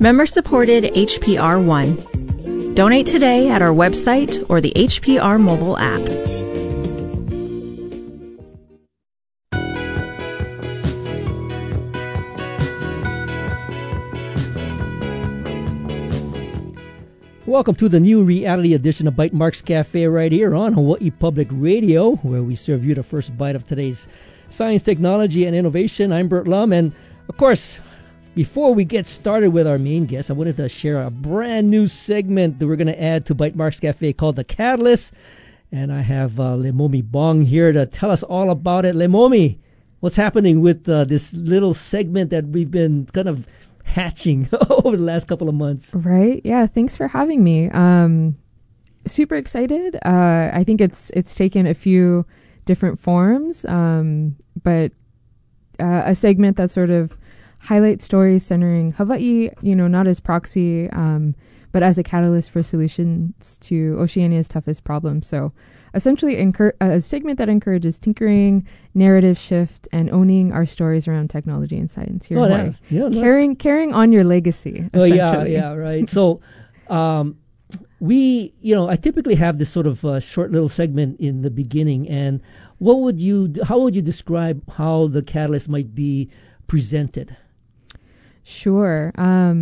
Member-supported HPR One. Donate today at our website or the HPR mobile app. Welcome to the new reality edition of Bytemarks Cafe right here on Hawaii Public Radio, where we serve you the first bite of today's science, technology, and innovation. I'm Bert Lum, and of course, before we get started with our main guest, I wanted to share a brand new segment that we're going to add to Bytemarks Cafe called The Catalyst, and I have Lemomi Bong here to tell us all about it. Lemomi, what's happening with this little segment that we've been kind of hatching over the last couple of months? Right. Yeah. Thanks for having me. Super excited. I think it's taken a few different forms, but a segment that sort of highlights stories centering Hawaii, not as proxy, but as a catalyst for solutions to Oceania's toughest problems. So essentially a segment that encourages tinkering, narrative shift, and owning our stories around technology and science here in Hawaii. Yeah, carrying on your legacy. Oh, yeah, right. So I typically have this sort of short little segment in the beginning. And how would you describe how the catalyst might be presented? Sure.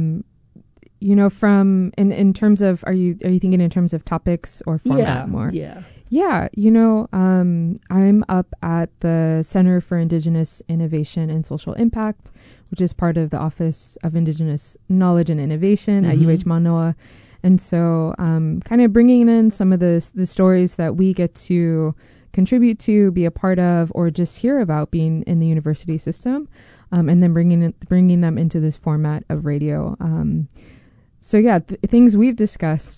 From in terms of, are you thinking in terms of topics or format more? Yeah. I'm up at the Center for Indigenous Innovation and Social Impact, which is part of the Office of Indigenous Knowledge and Innovation at UH Manoa. And so kind of bringing in some of the stories that we get to contribute to, be a part of, or just hear about being in the university system, and then bringing them into this format of radio. Things we've discussed